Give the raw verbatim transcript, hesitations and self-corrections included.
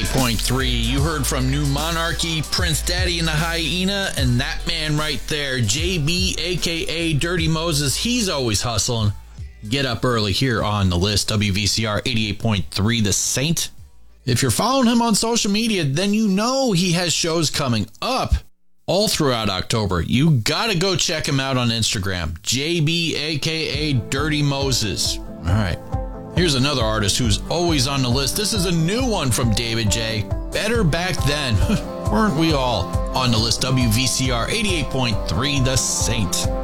eighty-eight point three. You heard from New Monarchy, Prince Daddy and the Hyena, and that man right there, J B, a k a. Dirty Moses. He's always hustling. Get up early here on the list, W V C R eighty-eight point three, The Saint. If you're following him on social media, then you know he has shows coming up all throughout October. You gotta go check him out on Instagram, J B, a k a. Dirty Moses. All right. Here's another artist who's always on the list. This is a new one from David J. Better Back Then. Weren't we all? On the list, W V C R eighty-eight point three, The Saint.